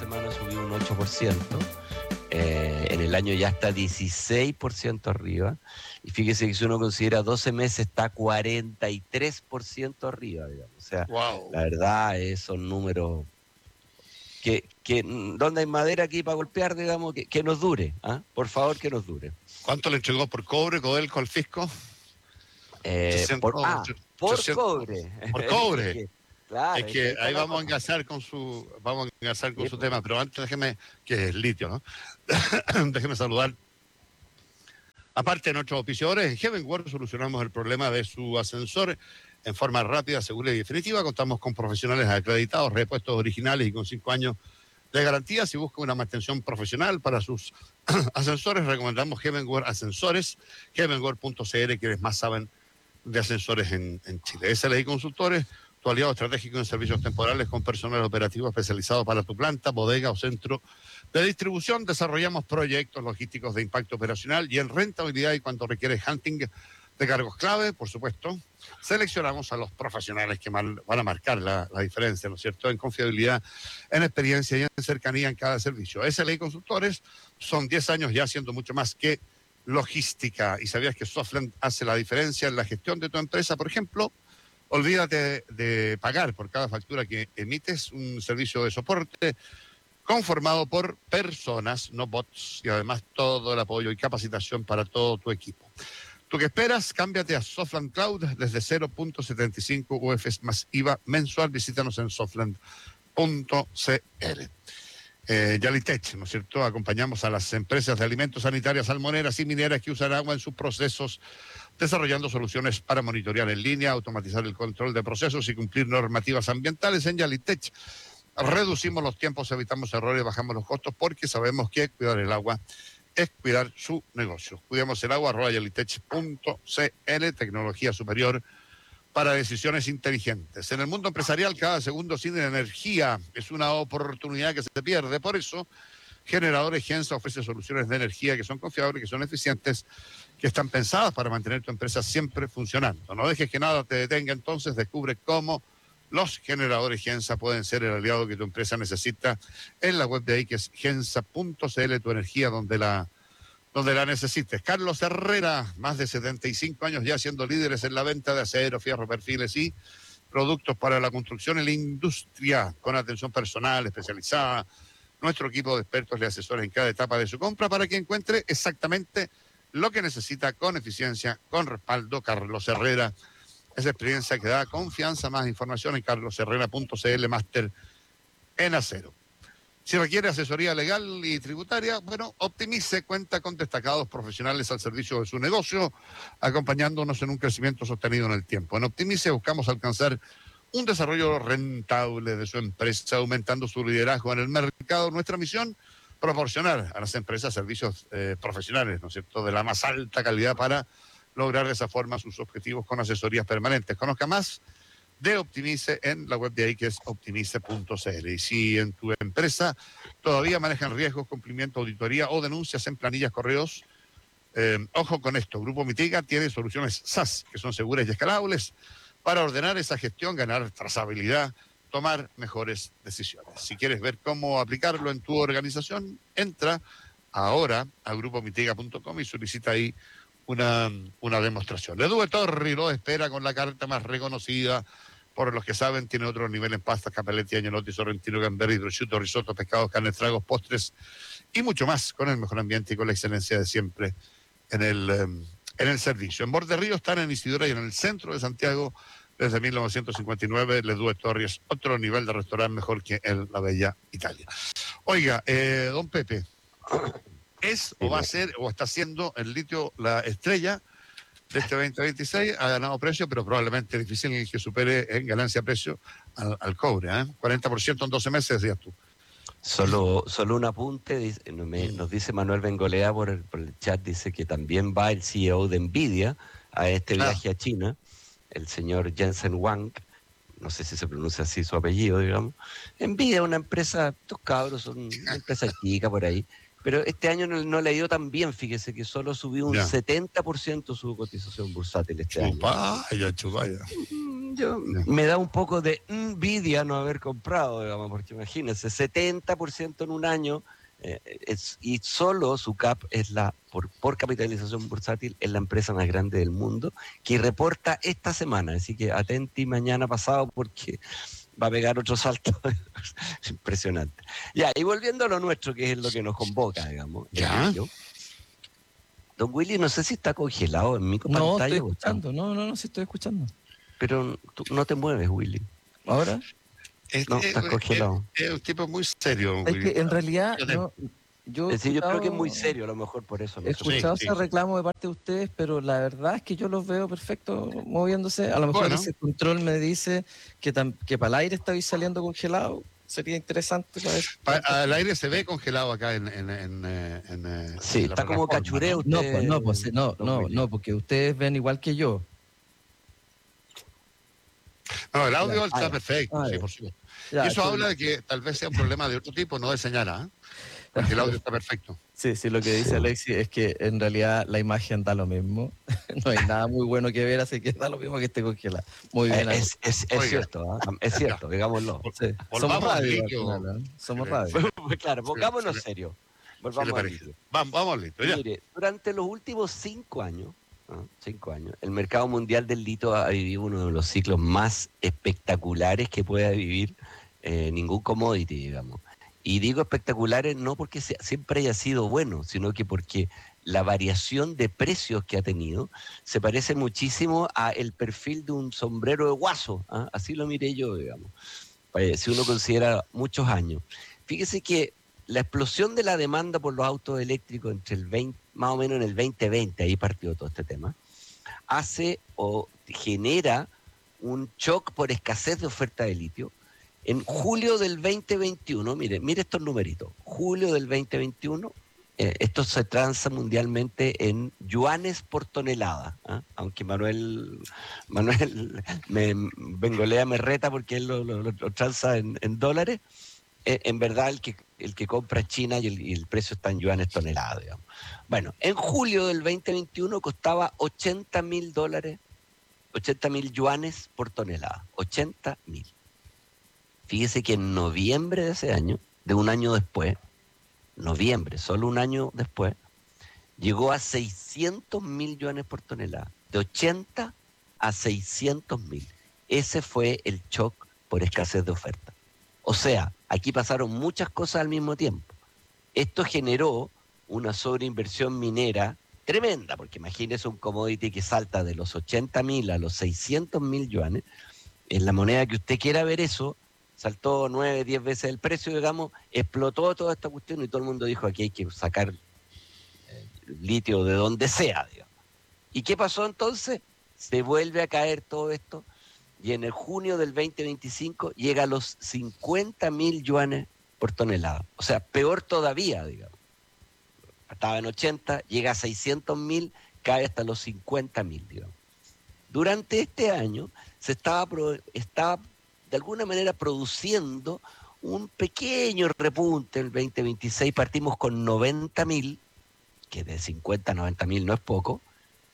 semana subió un 8%. En el año ya está 16% arriba. Y fíjese que si uno considera 12 meses está 43% arriba, digamos. O sea, wow. La verdad son números que donde hay madera aquí para golpear, digamos, que nos dure. Por favor, que nos dure. ¿Cuánto le entregó por cobre Codelco al fisco? 800, por 800, cobre. por cobre. Claro, Es que ahí vamos a enganchar engasar con su sí, tema, pero antes déjeme, que es litio, ¿no? Déjeme saludar. Aparte de nuestros auspiciadores, en Heavenworld solucionamos el problema de su ascensor en forma rápida, segura y definitiva. Contamos con profesionales acreditados, repuestos originales y con 5 años de garantía. Si busca una mantención profesional para sus ascensores, recomendamos Heavenworld Ascensores, heavenworld.cl, quienes más saben de ascensores en Chile. SLI Consultores, tu aliado estratégico en servicios temporales con personal operativo especializado para tu planta, bodega o centro de distribución. Desarrollamos proyectos logísticos de impacto operacional y en rentabilidad, y cuando requiere hunting de cargos clave, por supuesto, seleccionamos a los profesionales que van a marcar la diferencia, ¿no es cierto?, en confiabilidad, en experiencia y en cercanía en cada servicio. SLI Consultores son 10 años ya haciendo mucho más que logística. ¿Y sabías que Softland hace la diferencia en la gestión de tu empresa? Por ejemplo, olvídate de pagar por cada factura que emites, un servicio de soporte conformado por personas, no bots, y además todo el apoyo y capacitación para todo tu equipo. ¿Tú qué esperas? Cámbiate a Softland Cloud desde 0.75 UF más IVA mensual. Visítanos en softland.cl. Yalitech, ¿no es cierto? Acompañamos a las empresas de alimentos sanitarias, salmoneras y mineras que usan agua en sus procesos, desarrollando soluciones para monitorear en línea, automatizar el control de procesos y cumplir normativas ambientales. En Yalitech reducimos los tiempos, evitamos errores, bajamos los costos, porque sabemos que cuidar el agua es cuidar su negocio. Cuidemos el agua, @yalitech.cl, tecnología superior para decisiones inteligentes. En el mundo empresarial, cada segundo sin energía es una oportunidad que se pierde. Por eso, Generadores Gensa ofrece soluciones de energía que son confiables, que son eficientes, que están pensadas para mantener tu empresa siempre funcionando. No dejes que nada te detenga, entonces descubre cómo los generadores Gensa pueden ser el aliado que tu empresa necesita en la web de ahí, que es gensa.cl, tu energía donde la necesites. Carlos Herrera, más de 75 años ya siendo líderes en la venta de acero, fierro, perfiles y productos para la construcción y la industria, con atención personal, especializada. Nuestro equipo de expertos le asesora en cada etapa de su compra para que encuentre exactamente lo que necesita con eficiencia, con respaldo. Carlos Herrera, esa experiencia que da confianza. Más información en carlosherrera.cl, máster en acero. Si requiere asesoría legal y tributaria, bueno, Optimice cuenta con destacados profesionales al servicio de su negocio, acompañándonos en un crecimiento sostenido en el tiempo. En Optimice buscamos alcanzar un desarrollo rentable de su empresa, aumentando su liderazgo en el mercado. Nuestra misión, proporcionar a las empresas servicios profesionales, ¿no es cierto?, de la más alta calidad para lograr de esa forma sus objetivos con asesorías permanentes. Conozca más de Optimice en la web de ahí, que es optimice.cl. Y si en tu empresa todavía manejan riesgos, cumplimiento, auditoría o denuncias en planillas, correos, ojo con esto. Grupo Mitiga tiene soluciones SaaS que son seguras y escalables para ordenar esa gestión, ganar trazabilidad, tomar mejores decisiones. Si quieres ver cómo aplicarlo en tu organización, entra ahora a grupomitiga.com y solicita ahí una demostración. Edu Torri lo espera con la carta más reconocida por los que saben. Tiene otro nivel en pastas, capelletti, añolotti, sorrentino, gamberi, prosciutto, risotto, pescados, carnes, tragos, postres y mucho más, con el mejor ambiente y con la excelencia de siempre en el servicio. En Borde Río están en Isidora y en el centro de Santiago desde 1959. Edu Torri es otro nivel de restaurante, mejor que en la bella Italia. Oiga, don Pepe, ¿es o va a ser o está siendo el litio la estrella de este 2026? Ha ganado precio, pero probablemente difícil que supere en ganancia precio al cobre, 40% en 12 meses, decías tú. Solo un apunte, nos dice Manuel Bengolea por el chat, dice que también va el CEO de Nvidia a este viaje a China, el señor Jensen Huang, no sé si se pronuncia así su apellido, digamos. Nvidia es una empresa, estos cabros son una empresa chica por ahí, pero este año no le ha ido tan bien, fíjese que solo subió un 70% su cotización bursátil este año. Chupaya. Me da un poco de envidia no haber comprado, digamos, porque imagínense, 70% en un año, y solo su CAP es por capitalización bursátil, es la empresa más grande del mundo, que reporta esta semana, así que atenti mañana pasado porque va a pegar otro salto. Impresionante. Ya, y volviendo a lo nuestro, que es lo que nos convoca, digamos, el litio. Don Willy, no sé si está congelado en mi pantalla. No, estoy escuchando, no, sí estoy escuchando. Pero tú no te mueves, Willy. ¿Ahora? No, estás congelado. Es un tipo muy serio. Es que en realidad yo creo que es muy serio, a lo mejor por eso. He escuchado ese reclamo de parte de ustedes, pero la verdad es que yo los veo perfecto moviéndose. A lo mejor ese control me dice que para el aire estáis saliendo congelado. Sería interesante saber. El aire se ve congelado acá sí, está como cachureo usted. No, porque ustedes ven igual que yo. No, el audio está perfecto, sí, por supuesto. Y eso habla de que tal vez sea un problema de otro tipo, no de señal, porque el audio está perfecto. Sí, lo que dice Alexis es que en realidad la imagen da lo mismo. No hay nada muy bueno que ver, así que da lo mismo que esté congelada. Muy bien. Es cierto, es cierto, digámoslo. Sí. Somos radio. Somos radio. Claro, pongámonos serios. Volvamos al litio. Vamos al litio, ya. Mire, durante los últimos 5 años, el mercado mundial del litio ha vivido uno de los ciclos más espectaculares que pueda vivir ningún commodity, digamos. Y digo espectaculares no porque siempre haya sido bueno, sino que porque la variación de precios que ha tenido se parece muchísimo a el perfil de un sombrero de guaso, así lo miré yo, digamos, si uno considera muchos años. Fíjese que la explosión de la demanda por los autos eléctricos entre más o menos en el 2020, ahí partió todo este tema, hace o genera un shock por escasez de oferta de litio. En julio del 2021, mire estos numeritos, julio del 2021, esto se transa mundialmente en yuanes por tonelada, aunque Manuel Bengolea me reta porque él lo transa en dólares. En verdad el que compra es China y el precio está en yuanes tonelada, digamos. Bueno, en julio del 2021 costaba $80,000, 80,000 yuanes por tonelada, 80,000. Fíjese que en noviembre de ese año, de un año después, solo un año después, llegó a 600,000 yuanes por tonelada, de 80 a 600,000. Ese fue el shock por escasez de oferta. O sea, aquí pasaron muchas cosas al mismo tiempo. Esto generó una sobreinversión minera tremenda, porque imagínese un commodity que salta de los 80,000 a los 600,000 yuanes. En la moneda que usted quiera ver eso, saltó 9, 10 veces el precio, digamos, explotó toda esta cuestión y todo el mundo dijo aquí hay que sacar litio de donde sea, digamos. ¿Y qué pasó entonces? Se vuelve a caer todo esto y en el junio del 2025 llega a los 50,000 yuanes por tonelada. O sea, peor todavía, digamos. Estaba en 80, llega a 600,000, cae hasta los 50,000, digamos. Durante este año se estaba de alguna manera produciendo un pequeño repunte en el 2026. Partimos con 90,000, que de 50 a 90,000 no es poco,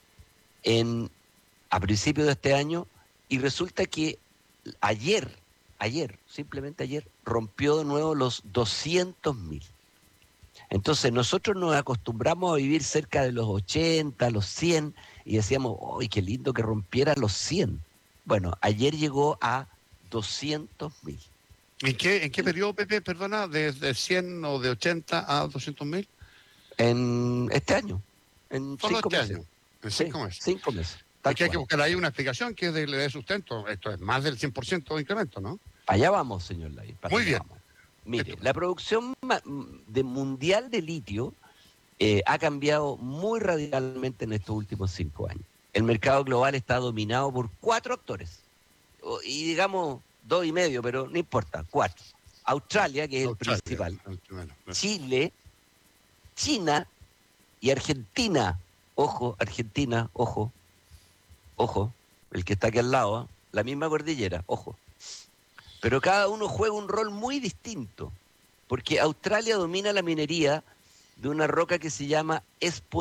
a principios de este año, y resulta que simplemente ayer, rompió de nuevo los 200,000. Entonces nosotros nos acostumbramos a vivir cerca de los 80, los 100, y decíamos, ¡ay, qué lindo que rompiera los 100! Bueno, ayer llegó a 200,000. ¿En qué periodo, Pepe, perdona, desde 100 o de 80 a 200,000? En este año, en 5 meses. Año. En 5 meses. 5 meses. Porque hay que buscar ahí una explicación que es de sustento. Esto es más del 100% de incremento, ¿no? Allá vamos, señor Lai. Muy bien. Mire, la producción mundial de litio ha cambiado muy radicalmente en estos últimos 5 años. El mercado global está dominado por 4 actores. Y digamos 2 y medio, pero no importa, 4. Australia, que es el principal. Chile, China y Argentina. Ojo, Argentina, ojo, el que está aquí al lado, la misma cordillera, ojo. Pero cada uno juega un rol muy distinto, porque Australia domina la minería de una roca que se llama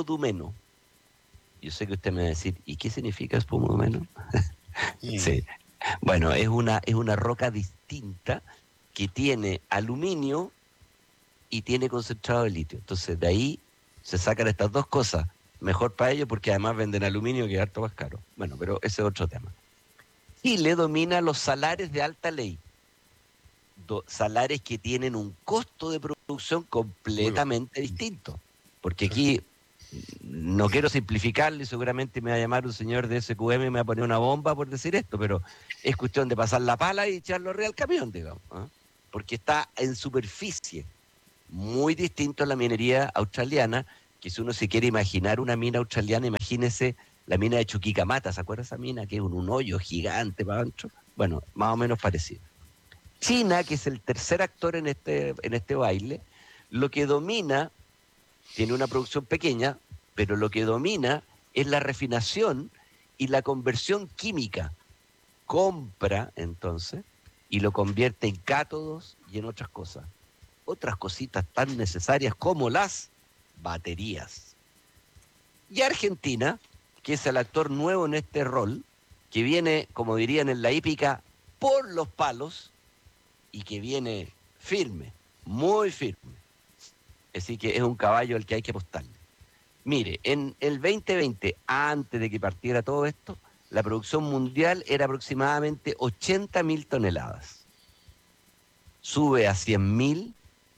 espodumeno. Yo sé que usted me va a decir, ¿y qué significa espodumeno? Sí, Bueno, es una roca distinta que tiene aluminio y tiene concentrado de litio. Entonces, de ahí se sacan estas dos cosas. Mejor para ellos porque además venden aluminio que es harto más caro. Bueno, pero ese es otro tema. Chile domina los salares de alta ley. Salares que tienen un costo de producción completamente distinto. Porque aquí, no quiero simplificarle, seguramente me va a llamar un señor de SQM y me va a poner una bomba por decir esto, pero es cuestión de pasar la pala y echarlo arriba al camión, digamos. Porque está en superficie. Muy distinto a la minería australiana, que si uno se quiere imaginar una mina australiana, imagínese la mina de Chuquicamata, ¿se acuerda esa mina? Que es un hoyo gigante para adentro. Bueno, más o menos parecido. China, que es el tercer actor en este baile, lo que domina, tiene una producción pequeña, pero lo que domina es la refinación y la conversión química. Compra, entonces, y lo convierte en cátodos y en otras cosas. Otras cositas tan necesarias como las baterías. Y Argentina, que es el actor nuevo en este rol, que viene, como dirían en la hípica, por los palos y que viene firme, muy firme. Así que es un caballo al que hay que apostarle. Mire, en el 2020, antes de que partiera todo esto, la producción mundial era aproximadamente 80.000 toneladas. Sube a 100.000,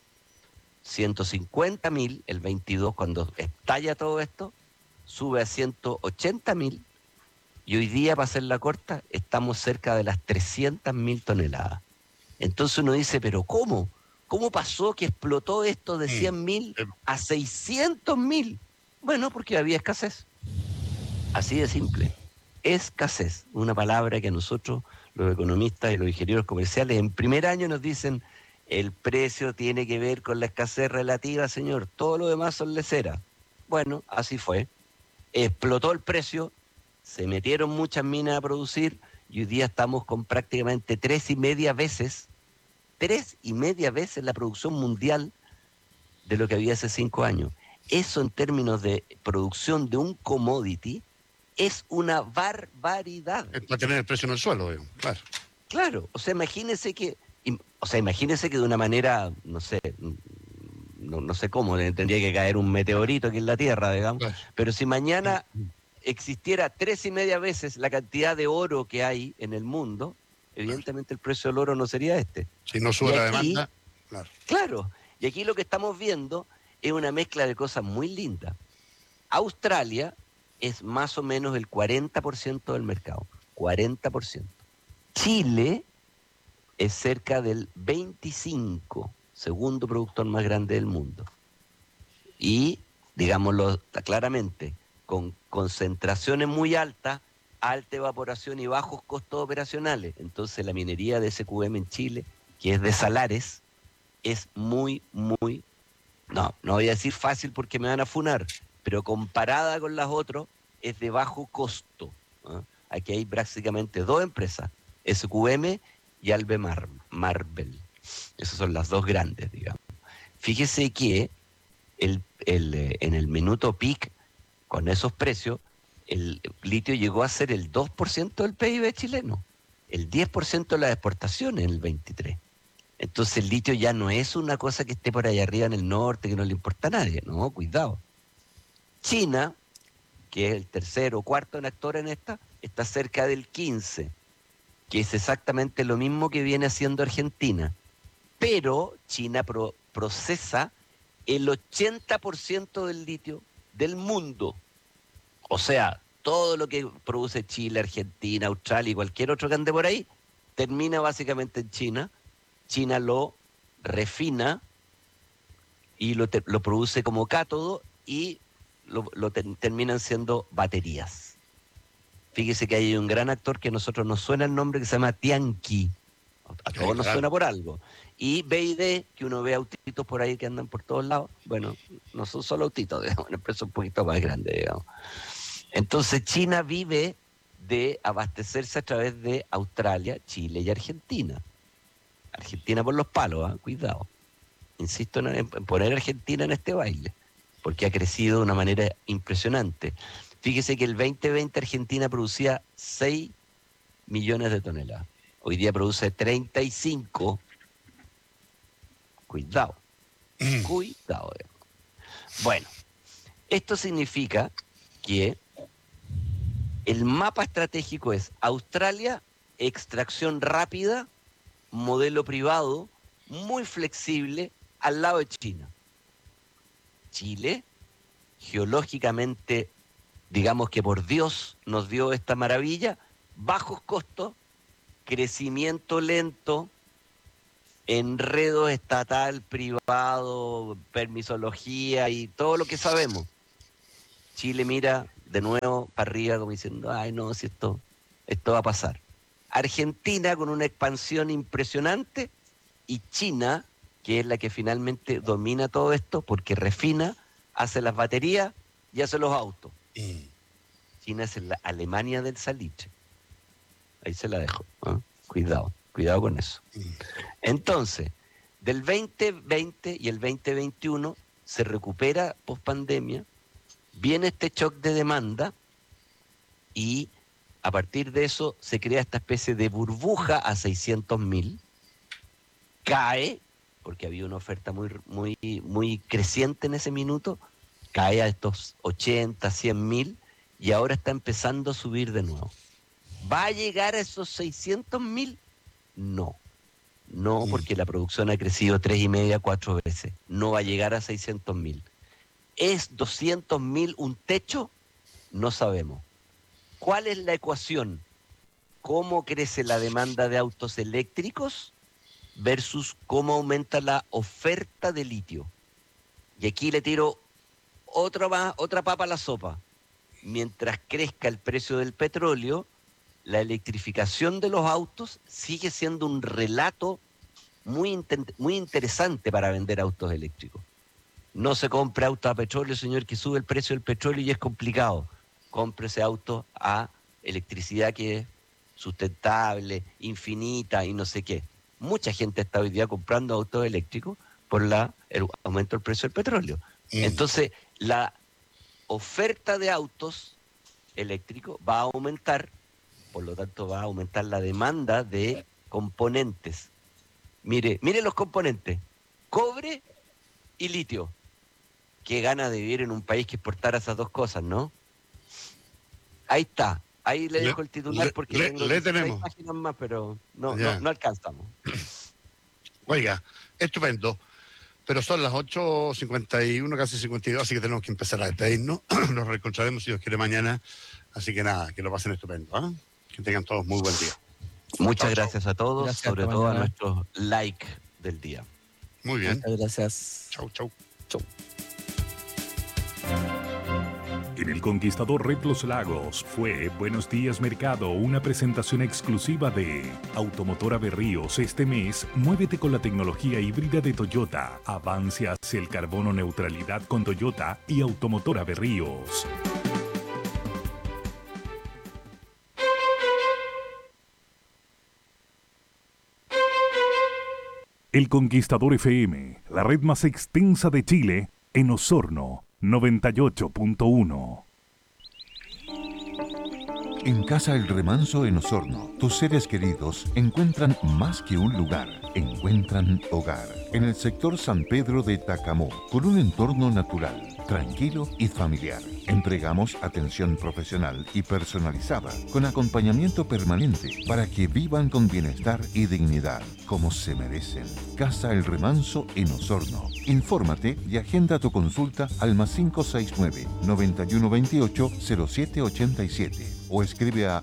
150.000, el 22, cuando estalla todo esto, sube a 180.000, y hoy día, para hacerla corta, estamos cerca de las 300.000 toneladas. Entonces uno dice, ¿pero cómo? ¿Cómo pasó que explotó esto de 100.000 a 600.000? Bueno, porque había escasez. Así de simple. Escasez, una palabra que a nosotros, los economistas y los ingenieros comerciales, en primer año nos dicen, el precio tiene que ver con la escasez relativa, señor. Todo lo demás son leceras. Bueno, así fue. Explotó el precio, se metieron muchas minas a producir y hoy día estamos con prácticamente 3,5 veces la producción mundial de lo que había hace 5 años. Eso en términos de producción de un commodity es una barbaridad. Es para tener el precio en el suelo, claro. Claro, o sea, imagínese que de una manera, no sé cómo, tendría que caer un meteorito aquí en la Tierra, digamos, claro. Pero si mañana existiera 3,5 veces la cantidad de oro que hay en el mundo, evidentemente el precio del oro no sería este. Si no sube la demanda, claro. Claro, y aquí lo que estamos viendo es una mezcla de cosas muy lindas. Australia es más o menos el 40% del mercado, 40%. Chile es cerca del 25%, segundo productor más grande del mundo. Y, digámoslo claramente, con concentraciones muy altas, alta evaporación y bajos costos operacionales. Entonces la minería de SQM en Chile, que es de salares, es muy, no voy a decir fácil porque me van a funar, pero comparada con las otras, es de bajo costo. Aquí hay prácticamente 2 empresas, SQM y Albemarle. Esas son las 2 grandes, digamos. Fíjese que en el minuto peak, con esos precios, el litio llegó a ser el 2% del PIB chileno, el 10% de las exportaciones en el 23. Entonces el litio ya no es una cosa que esté por allá arriba en el norte, que no le importa a nadie, no, cuidado. China, que es el tercero o cuarto actor en esta, está cerca del 15%, que es exactamente lo mismo que viene haciendo Argentina. Pero China procesa el 80% del litio del mundo. O sea, todo lo que produce Chile, Argentina, Australia y cualquier otro que ande por ahí, termina básicamente en China. China lo refina y lo produce como cátodo y terminan siendo baterías. Fíjese que hay un gran actor que a nosotros nos suena el nombre, que se llama Tianqi. A todos nos suena por algo. Y BYD, que uno ve autitos por ahí que andan por todos lados. Bueno, no son solo autitos, digamos, una empresa un poquito más grande, digamos. Entonces China vive de abastecerse a través de Australia, Chile y Argentina. Argentina por los palos, cuidado. Insisto en poner a Argentina en este baile, porque ha crecido de una manera impresionante. Fíjese que el 2020 Argentina producía 6 millones de toneladas. Hoy día produce 35. Cuidado. Cuidado. Bueno, esto significa que el mapa estratégico es Australia, extracción rápida, modelo privado, muy flexible, al lado de China. Chile, geológicamente, digamos que por Dios nos dio esta maravilla, bajos costos, crecimiento lento, enredo estatal, privado, permisología y todo lo que sabemos. Chile mira de nuevo para arriba como diciendo, ay no, si esto va a pasar. Argentina con una expansión impresionante y China, que es la que finalmente domina todo esto porque refina, hace las baterías y hace los autos. China es la Alemania del salitre. Ahí se la dejo. ¿Eh? Cuidado con eso. Entonces, del 2020 y el 2021 se recupera pospandemia, viene este shock de demanda y a partir de eso se crea esta especie de burbuja a 600.000, cae, porque había una oferta muy creciente en ese minuto, cae a estos 80, 100.000 y ahora está empezando a subir de nuevo. ¿Va a llegar a esos 600.000? No, porque la producción ha crecido 3,5, 4 veces. No va a llegar a 600.000. ¿Es 200.000 un techo? No sabemos. ¿Cuál es la ecuación? ¿Cómo crece la demanda de autos eléctricos versus cómo aumenta la oferta de litio? Y aquí le tiro otra papa a la sopa. Mientras crezca el precio del petróleo, la electrificación de los autos sigue siendo un relato muy interesante para vender autos eléctricos. No se compre auto a petróleo, señor, que sube el precio del petróleo y es complicado. Cómprese auto a electricidad que es sustentable, infinita y no sé qué. Mucha gente está hoy día comprando autos eléctricos por el aumento del precio del petróleo. Entonces, la oferta de autos eléctricos va a aumentar, por lo tanto va a aumentar la demanda de componentes. Mire los componentes, cobre y litio. Qué gana de vivir en un país que exportara esas dos cosas, ¿no? Ahí está, ahí le dejo el titular porque tenemos páginas más, pero no alcanzamos. Oiga, estupendo. Pero son las 8:51, casi 52, así que tenemos que empezar a despedirnos. Nos reencontraremos, si Dios quiere, mañana. Así que nada, que lo pasen estupendo. ¿Eh? Que tengan todos muy buen día. Muchas gracias a todos, gracias, sobre todo a nuestros like del día. Muy bien. Muchas gracias. Chau. En El Conquistador Red Los Lagos fue Buenos Días Mercado, una presentación exclusiva de Automotora Berríos. Este mes, muévete con la tecnología híbrida de Toyota. Avance hacia el carbono neutralidad con Toyota y Automotora Berríos. El Conquistador FM, la red más extensa de Chile, en Osorno, 98.1. En Casa El Remanso en Osorno, tus seres queridos encuentran más que un lugar, encuentran hogar. En el sector San Pedro de Tacamó, con un entorno natural, tranquilo y familiar. Entregamos atención profesional y personalizada, con acompañamiento permanente, para que vivan con bienestar y dignidad, como se merecen. Casa El Remanso en Osorno. Infórmate y agenda tu consulta al +569 9128 0787 o escribe a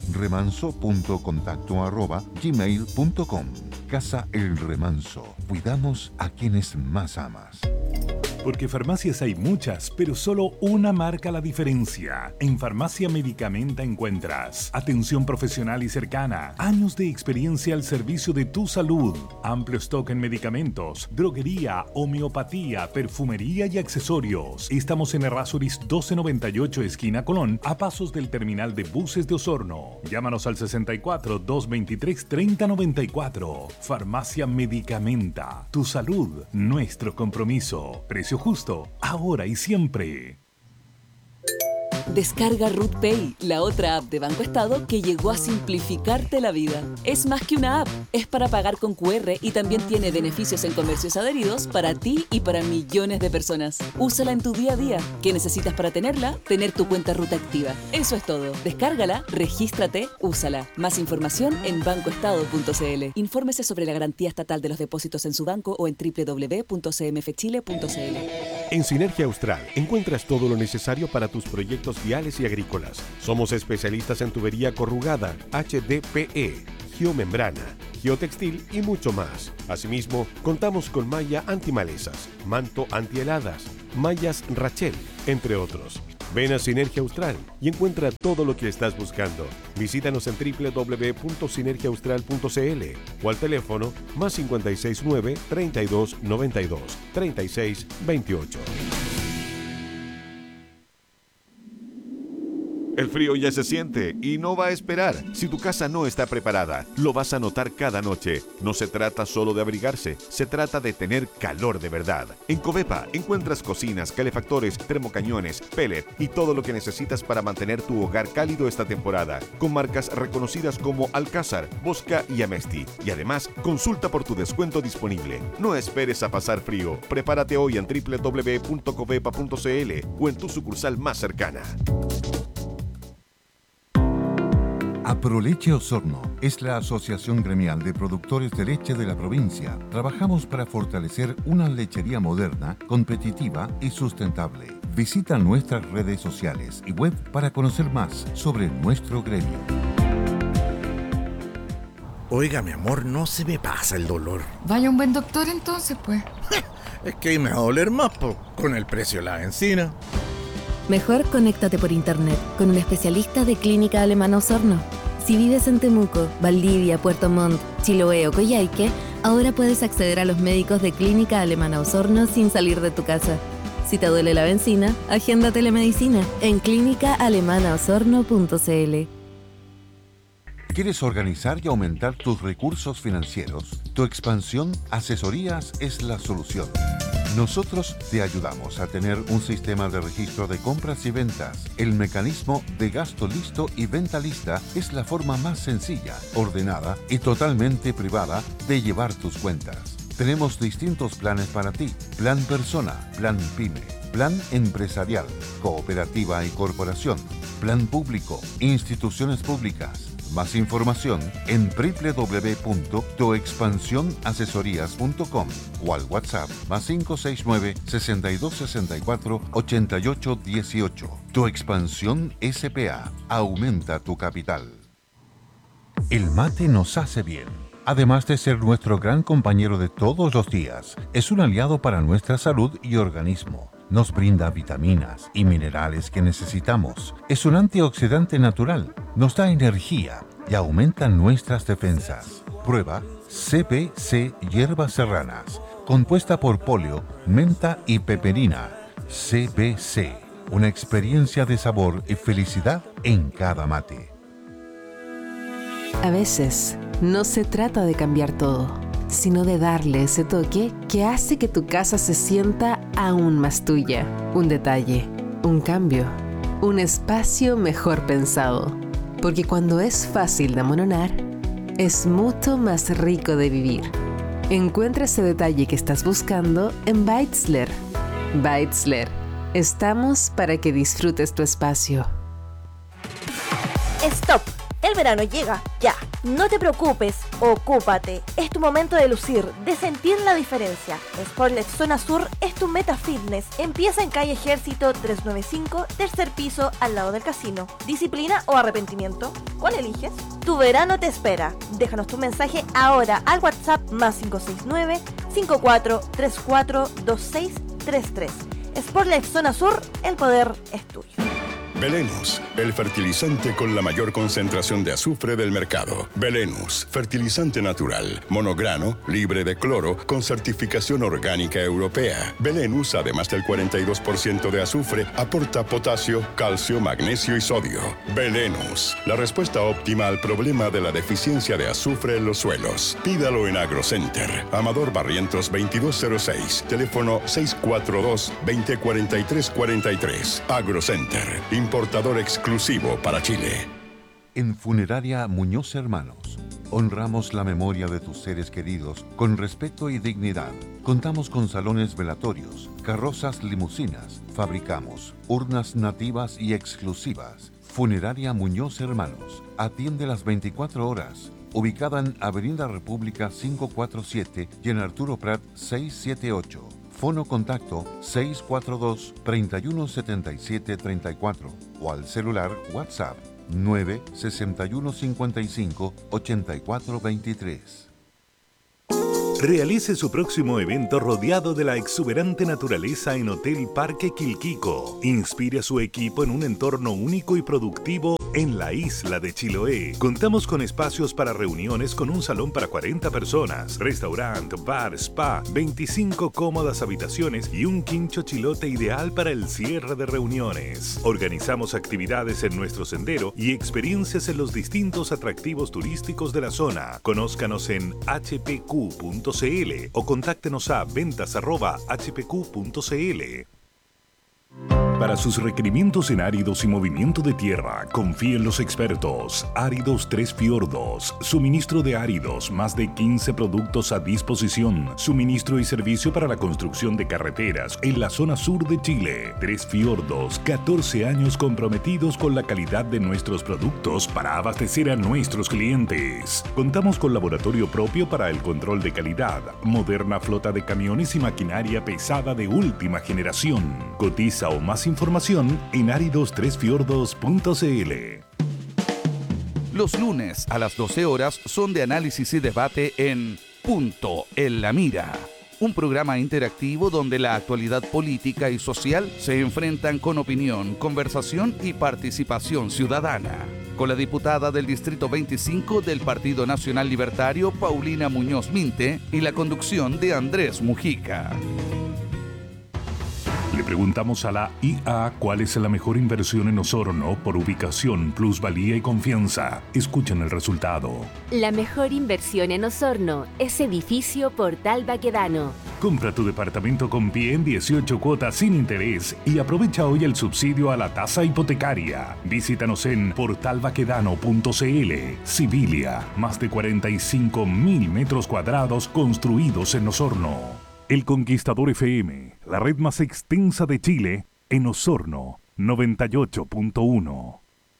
remanso.contacto@gmail.com. Casa El Remanso. Cuidamos a quienes más amas. Porque farmacias hay muchas, pero solo una marca la diferencia. En Farmacia Medicamenta encuentras atención profesional y cercana, años de experiencia al servicio de tu salud, amplio stock en medicamentos, droguería, homeopatía, perfumería y accesorios. Estamos en Errázuriz 1298, esquina Colón, a pasos del terminal de buses de Osorno. Llámanos al 64 223 3094. Farmacia Medicamenta. Tu salud, nuestro compromiso. Precio justo, ahora y siempre. Descarga RootPay, la otra app de Banco Estado que llegó a simplificarte la vida. Es más que una app, es para pagar con QR y también tiene beneficios en comercios adheridos para ti y para millones de personas. Úsala en tu día a día. ¿Qué necesitas para tenerla? Tener tu cuenta RUT activa. Eso es todo. Descárgala, regístrate, úsala. Más información en bancoestado.cl. Infórmese sobre la garantía estatal de los depósitos en su banco o en www.cmfchile.cl. En Sinergia Austral encuentras todo lo necesario para tus proyectos viales y agrícolas. Somos especialistas en tubería corrugada, HDPE, geomembrana, geotextil y mucho más. Asimismo, contamos con malla antimalezas, manto antiheladas, mallas Rachel, entre otros. Ven a Sinergia Austral y encuentra todo lo que estás buscando. Visítanos en www.sinergiaaustral.cl o al teléfono +569 32 92 36 28. El frío ya se siente y no va a esperar. Si tu casa no está preparada, lo vas a notar cada noche. No se trata solo de abrigarse, se trata de tener calor de verdad. En Covepa encuentras cocinas, calefactores, termocañones, pellet y todo lo que necesitas para mantener tu hogar cálido esta temporada, con marcas reconocidas como Alcázar, Bosca y Amesti. Y además, consulta por tu descuento disponible. No esperes a pasar frío. Prepárate hoy en www.covepa.cl o en tu sucursal más cercana. Aproleche Osorno es la asociación gremial de productores de leche de la provincia. Trabajamos para fortalecer una lechería moderna, competitiva y sustentable. Visita nuestras redes sociales y web para conocer más sobre nuestro gremio. Oiga, mi amor, no se me pasa el dolor. Vaya un buen doctor entonces, pues. Es que ahí me va a doler más, con el precio de la bencina. Mejor conéctate por internet con un especialista de Clínica Alemana Osorno. Si vives en Temuco, Valdivia, Puerto Montt, Chiloé o Coyhaique, ahora puedes acceder a los médicos de Clínica Alemana Osorno sin salir de tu casa. Si te duele la bencina, agenda telemedicina en clínicaalemanaosorno.cl. ¿Quieres organizar y aumentar tus recursos financieros? Tu Expansión Asesorías es la solución. Nosotros te ayudamos a tener un sistema de registro de compras y ventas. El mecanismo de gasto listo y venta lista es la forma más sencilla, ordenada y totalmente privada de llevar tus cuentas. Tenemos distintos planes para ti: plan persona, plan pyme, plan empresarial, cooperativa y corporación, plan público, instituciones públicas. Más información en www.toexpansionasesorías.com o al WhatsApp +569 6264 8818. Tu Expansión S.p.A. Aumenta tu capital. El mate nos hace bien. Además de ser nuestro gran compañero de todos los días, es un aliado para nuestra salud y organismo. Nos brinda vitaminas y minerales que necesitamos. Es un antioxidante natural, nos da energía y aumenta nuestras defensas. Prueba CBC Hierbas Serranas, compuesta por polio, menta y peperina. CBC, una experiencia de sabor y felicidad en cada mate. A veces, no se trata de cambiar todo, sino de darle ese toque que hace que tu casa se sienta aún más tuya. Un detalle, un cambio, un espacio mejor pensado. Porque cuando es fácil de amononar, es mucho más rico de vivir. Encuentra ese detalle que estás buscando en Beitzler. Beitzler, estamos para que disfrutes tu espacio. ¡Stop! El verano llega, ya. No te preocupes, ocúpate. Es tu momento de lucir, de sentir la diferencia. Sportlet Zona Sur es tu meta fitness. Empieza en calle Ejército 395, tercer piso, al lado del casino. ¿Disciplina o arrepentimiento? ¿Cuál eliges? Tu verano te espera. Déjanos tu mensaje ahora al WhatsApp +569 5434 2633. Sportlet Zona Sur, el poder es tuyo. Belenus, el fertilizante con la mayor concentración de azufre del mercado. Belenus, fertilizante natural, monograno, libre de cloro, con certificación orgánica europea. Belenus, además del 42% de azufre, aporta potasio, calcio, magnesio y sodio. Belenus, la respuesta óptima al problema de la deficiencia de azufre en los suelos. Pídalo en AgroCenter. Amador Barrientos 2206, teléfono 642-2043-43. AgroCenter. importador exclusivo para Chile. En Funeraria Muñoz Hermanos, honramos la memoria de tus seres queridos con respeto y dignidad. Contamos con salones velatorios, carrozas limusinas, fabricamos urnas nativas y exclusivas. Funeraria Muñoz Hermanos, atiende las 24 horas. Ubicada en Avenida República 547 y en Arturo Prat 678. Fono contacto 642-317734 o al celular WhatsApp 96155-8423. Realice su próximo evento rodeado de la exuberante naturaleza en Hotel Parque Quilquico. Inspire a su equipo en un entorno único y productivo en la isla de Chiloé. Contamos con espacios para reuniones con un salón para 40 personas, restaurante, bar, spa, 25 cómodas habitaciones y un quincho chilote ideal para el cierre de reuniones. Organizamos actividades en nuestro sendero y experiencias en los distintos atractivos turísticos de la zona. Conózcanos en hpq.cl o contáctenos a ventas@hpq.cl. Para sus requerimientos en áridos y movimiento de tierra, confíe en los expertos. Áridos Tres Fiordos. Suministro de áridos, más de 15 productos a disposición. Suministro y servicio para la construcción de carreteras en la zona sur de Chile. Tres Fiordos, 14 años comprometidos con la calidad de nuestros productos para abastecer a nuestros clientes. Contamos con laboratorio propio para el control de calidad, moderna flota de camiones y maquinaria pesada de última generación. Cotiza o más información en aridostresfiordos.cl. Los lunes a las 12 horas son de análisis y debate en Punto en la Mira. Un programa interactivo donde la actualidad política y social se enfrentan con opinión, conversación y participación ciudadana. Con la diputada del Distrito 25 del Partido Nacional Libertario, Paulina Muñoz Minte, y la conducción de Andrés Mujica. Le preguntamos a la IA cuál es la mejor inversión en Osorno por ubicación, plusvalía y confianza. Escuchen el resultado. La mejor inversión en Osorno es Edificio Portal Baquedano. Compra tu departamento con pie en 18 cuotas sin interés y aprovecha hoy el subsidio a la tasa hipotecaria. Visítanos en portalbaquedano.cl. Civilia, más de 45.000 metros cuadrados construidos en Osorno. El Conquistador FM, la red más extensa de Chile, en Osorno, 98.1.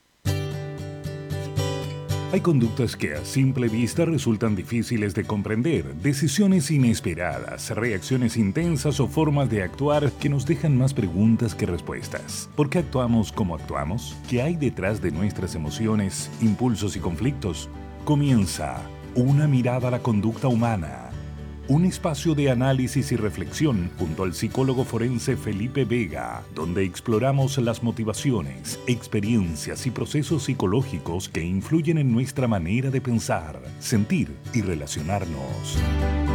Hay conductas que a simple vista resultan difíciles de comprender, decisiones inesperadas, reacciones intensas o formas de actuar que nos dejan más preguntas que respuestas. ¿Por qué actuamos como actuamos? ¿Qué hay detrás de nuestras emociones, impulsos y conflictos? Comienza Una mirada a la conducta humana. Un espacio de análisis y reflexión junto al psicólogo forense Felipe Vega, donde exploramos las motivaciones, experiencias y procesos psicológicos que influyen en nuestra manera de pensar, sentir y relacionarnos.